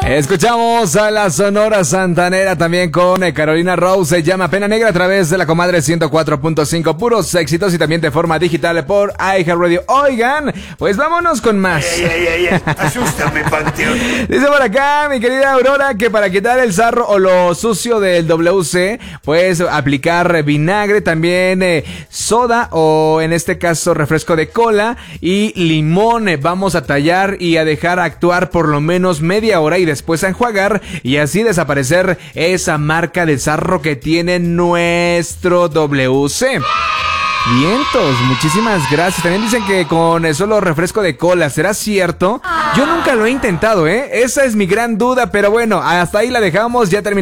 Escuchamos a la Sonora Santanera también con Carolina Rose. Se llama Pena Negra a través de la Comadre 104.5. Puros éxitos y también de forma digital por iHeartRadio. Oigan, pues vámonos con más. Asústame, Panteón. Dice por acá mi querida Aurora que para quitar el sarro o lo sucio del WC, pues aplicar vinagre, también soda o en este caso refresco de cola y limón. Vamos a tallar y a dejar actuar por lo menos media hora y después a enjuagar y así desaparecer esa marca de sarro que tiene nuestro WC. Vientos, muchísimas gracias. También dicen que con solo refresco de cola, ¿será cierto? Yo nunca lo he intentado, Esa es mi gran duda, pero bueno, hasta ahí la dejamos, ya terminamos.